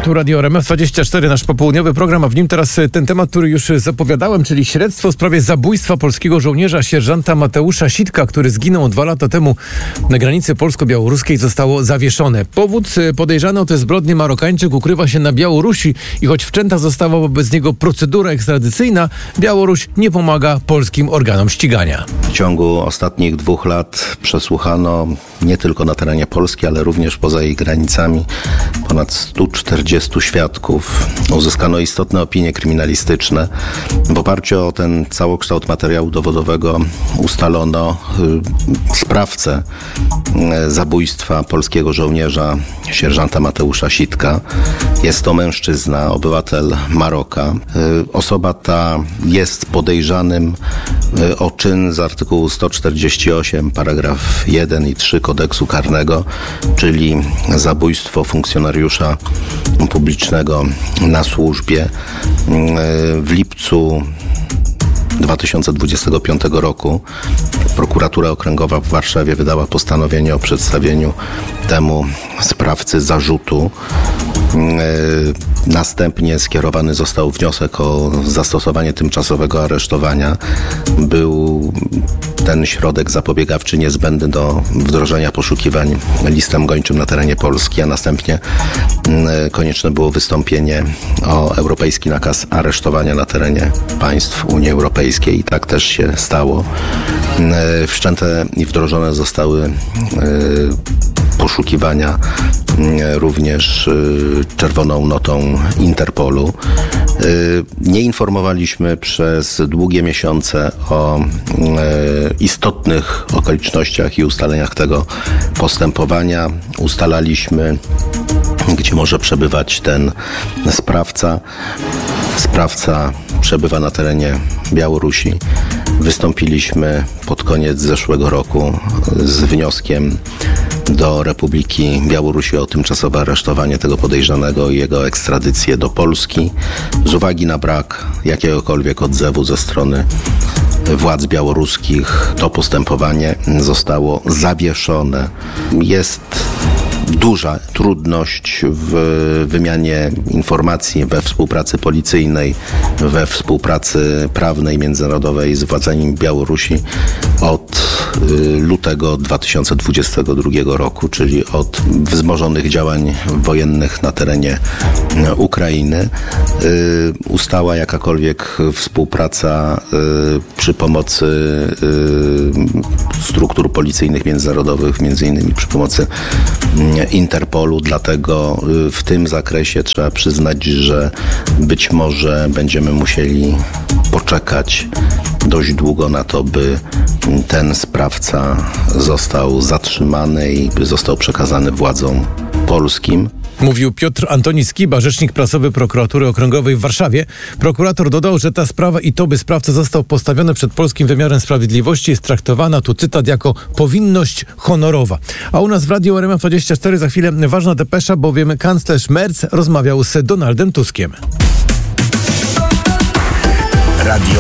Tu Radio RMF24, nasz popołudniowy program, a w nim teraz ten temat, który już zapowiadałem, czyli śledztwo w sprawie zabójstwa polskiego żołnierza sierżanta Mateusza Sitka, który zginął 2 lata temu na granicy polsko-białoruskiej, zostało zawieszone. Powód: podejrzany o te zbrodnie Marokańczyk ukrywa się na Białorusi i choć wszczęta została wobec niego procedura ekstradycyjna, Białoruś nie pomaga polskim organom ścigania. W ciągu ostatnich 2 lat przesłuchano nie tylko na terenie Polski, ale również poza jej granicami ponad 140 świadków. Uzyskano istotne opinie kryminalistyczne. W oparciu o ten całokształt materiału dowodowego ustalono sprawcę zabójstwa polskiego żołnierza sierżanta Mateusza Sitka. Jest to mężczyzna, obywatel Maroka. Osoba ta jest podejrzanym o czyn z artykułu 148, paragraf 1 i 3 kodeksu karnego, czyli zabójstwo funkcjonariusza publicznego na służbie. W lipcu 2025 roku prokuratura okręgowa w Warszawie wydała postanowienie o przedstawieniu temu sprawcy zarzutu. Następnie skierowany został wniosek o zastosowanie tymczasowego aresztowania. Był ten środek zapobiegawczy niezbędny do wdrożenia poszukiwań listem gończym na terenie Polski, a następnie konieczne było wystąpienie o europejski nakaz aresztowania na terenie państw Unii Europejskiej i tak też się stało. Wszczęte i wdrożone zostały poszukiwania również czerwoną notą Interpolu. Nie informowaliśmy przez długie miesiące o istotnych okolicznościach i ustaleniach tego postępowania. Ustalaliśmy, gdzie może przebywać ten sprawca. Sprawca przebywa na terenie Białorusi. Wystąpiliśmy pod koniec zeszłego roku z wnioskiem do Republiki Białorusi o tymczasowe aresztowanie tego podejrzanego i jego ekstradycję do Polski. Z uwagi na brak jakiegokolwiek odzewu ze strony władz białoruskich to postępowanie zostało zawieszone. Jest duża trudność w wymianie informacji, we współpracy policyjnej, we współpracy prawnej, międzynarodowej z władzami Białorusi od lutego 2022 roku, czyli od wzmożonych działań wojennych na terenie Ukrainy. Ustała jakakolwiek współpraca przy pomocy struktur policyjnych międzynarodowych, między innymi przy pomocy Interpolu, dlatego w tym zakresie trzeba przyznać, że być może będziemy musieli poczekać dość długo na to, by ten sprawca został zatrzymany i by został przekazany władzom polskim. Mówił Piotr Antoni Skiba, rzecznik prasowy Prokuratury Okręgowej w Warszawie. Prokurator dodał, że ta sprawa i to, by sprawca został postawiony przed polskim wymiarem sprawiedliwości, jest traktowana, tu cytat, jako powinność honorowa. A u nas w Radiu RMF24 za chwilę ważna depesza, bowiem kanclerz Merz rozmawiał z Donaldem Tuskiem. Radio